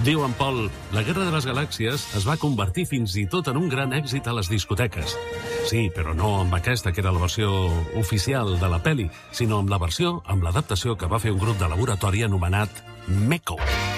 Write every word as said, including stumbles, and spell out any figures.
Diu en Pol, la Guerra de les Galàxies es va convertir fins i tot en un gran èxit a les discoteques. Sí, però no amb aquesta, que era la versió oficial de la pel·li, sinó amb la versió, amb l'adaptació que va fer un grup de laboratori anomenat Meko.